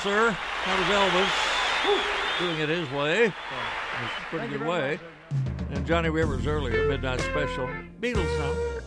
sir. That was Elvis doing it his way. It's a pretty good way. And Johnny Rivers earlier, Midnight Special. Beatles song.